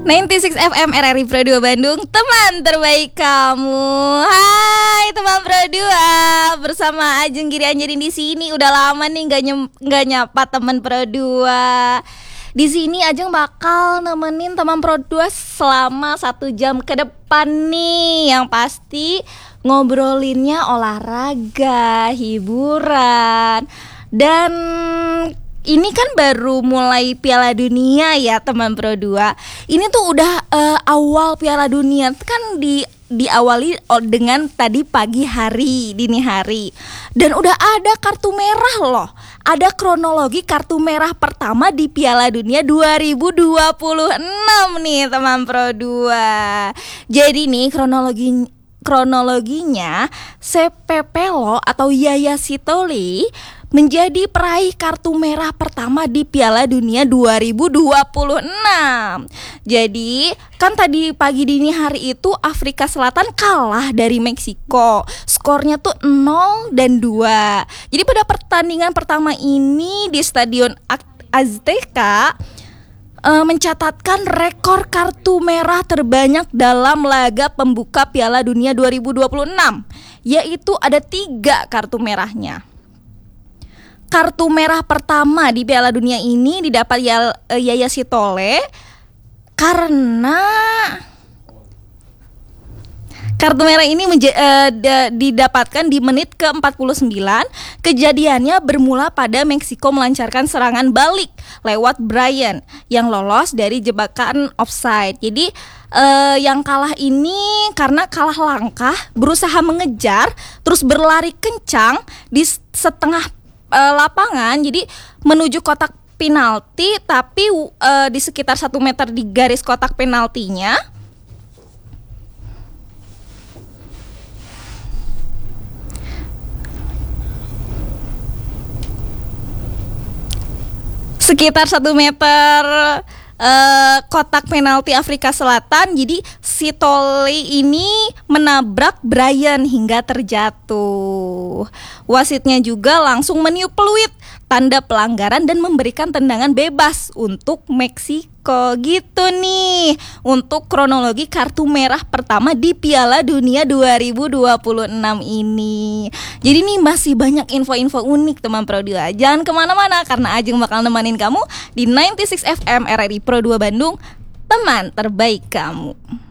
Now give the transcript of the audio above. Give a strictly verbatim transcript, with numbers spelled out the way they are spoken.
sembilan puluh enam F M R R I Pro dua Bandung, teman terbaik kamu. Hai teman Pro dua, bersama Ajeng Giri Anjerin di sini. Udah lama nih nggak nyem- nggak nyapa teman Pro dua. Di sini Ajeng bakal nemenin teman Pro dua selama satu jam ke depan nih. Yang pasti ngobrolinnya olahraga, hiburan, dan ini kan baru mulai Piala Dunia ya teman Pro dua. Ini tuh udah uh, awal Piala Dunia kan di diawali dengan tadi pagi hari, dini hari. Dan udah ada kartu merah loh. Ada kronologi kartu merah pertama di Piala Dunia dua ribu dua puluh enam nih teman Pro dua. Jadi nih kronologi kronologinya Sepepelo atau Yaya Sitoli menjadi peraih kartu merah pertama di Piala Dunia dua ribu dua puluh enam. Jadi kan tadi pagi dini hari itu Afrika Selatan kalah dari Meksiko. Skornya tuh nol dan dua. Jadi pada pertandingan pertama ini di Stadion Azteca uh, mencatatkan rekor kartu merah terbanyak dalam laga pembuka Piala Dunia dua ribu dua puluh enam, yaitu ada tiga kartu merahnya. Kartu merah pertama di Piala Dunia ini didapat Yaya Sitole karena kartu merah ini menja- uh, d- didapatkan di menit ke empat puluh sembilan. Kejadiannya bermula pada Meksiko melancarkan serangan balik lewat Brian yang lolos dari jebakan offside. Jadi uh, yang kalah ini karena kalah langkah, berusaha mengejar, terus berlari kencang di setengah uh, lapangan. Jadi menuju kotak penalti, tapi uh, di sekitar satu meter di garis kotak penaltinya sekitar satu meter uh, kotak penalti Afrika Selatan. Jadi Sitoli ini menabrak Brian hingga terjatuh. Wasitnya juga langsung meniup peluit tanda pelanggaran dan memberikan tendangan bebas untuk Meksiko. Gitu nih untuk kronologi kartu merah pertama di Piala Dunia dua ribu dua puluh enam ini. Jadi nih masih banyak info-info unik teman Pro dua. Jangan kemana-mana karena Ajeng bakal nemenin kamu di sembilan puluh enam F M R R I Pro dua Bandung, teman terbaik kamu.